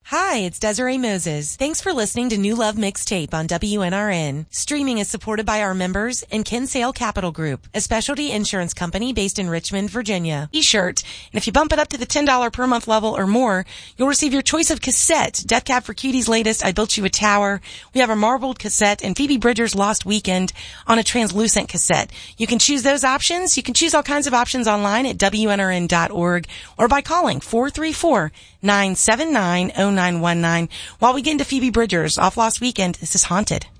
Hi, it's Desiree Moses. Thanks for listening to New Love Mixtape on WNRN. Streaming is supported by our members and Kinsale Capital Group, a specialty insurance company based in Richmond, Virginia. T-shirt, and if you bump it up to the $10 per month level or more, you'll receive your choice of cassette, Death Cab for Cutie's latest I Built You a Tower. We have a marbled cassette and Phoebe Bridgers' Lost Weekend on a translucent cassette. You can choose those options. You can choose all kinds of options online at WNRN.org or by calling 434-979-0919. While we get into Phoebe Bridgers off Lost Weekend, this is Haunted.